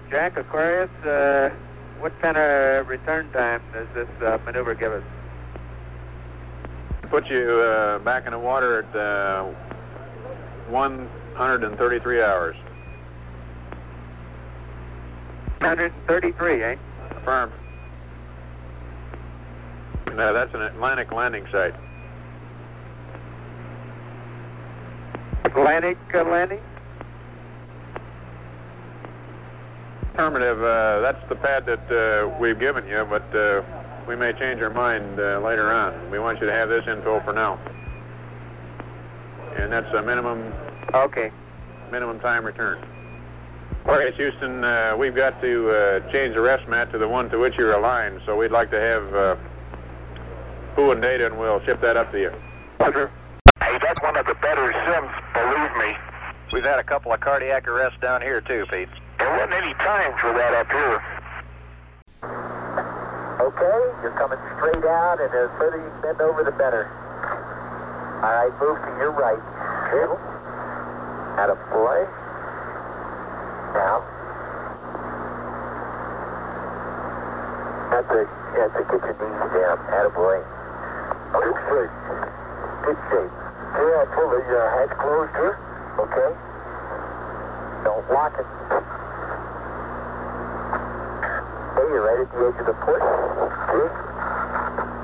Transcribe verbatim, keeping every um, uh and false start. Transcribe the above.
Jack, Aquarius, uh, what kind of return time does this uh, maneuver give us? Put you uh, back in the water at uh, one hundred thirty-three hours. one hundred thirty-three, eh? Affirm. No, that's an Atlantic landing site. Atlantic uh, landing? Affirmative. Uh, that's the pad that uh, we've given you, but uh, we may change our mind uh, later on. We want you to have this info for now. And that's a minimum. Okay. Minimum time return. All right, Houston, uh, we've got to uh, change the rest mat to the one to which you're aligned, so we'd like to have uh, who and data, and we'll ship that up to you. Roger. Hey, that's one of the better sims, believe me. We've had a couple of cardiac arrests down here too, Pete. There wasn't any time for that up here. Okay, you're coming straight out, and the further you bend over, the better. All right, move to your right. Cable. Attaboy. Now. That's it. That's it. Get your knees down. Attaboy. Good shape. Good shape. Yeah, I pull the uh, hatch closed here. Okay. Don't lock it. Okay, you're right at the edge of the port. Good.